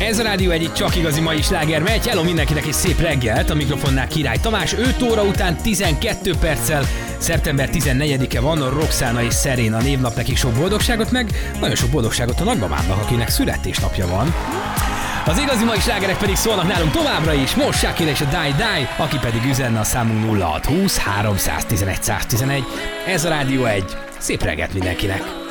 Ez a Rádió egy csak igazi mai sláger megy. Hello mindenkinek és szép reggelt, a mikrofonnál Király Tamás. 5 óra után 12 perccel, szeptember 14-e van, a Roxana és Szerén a névnap, nekik sok boldogságot, meg nagyon sok boldogságot a nagymamámnak, akinek születésnapja van. Az igazi mai slágerek pedig szólnak nálunk továbbra is, most Shakira és a Die Die, aki pedig üzenne a számunk 0620 311 111. Ez a Rádió egy. Szép reggelt mindenkinek!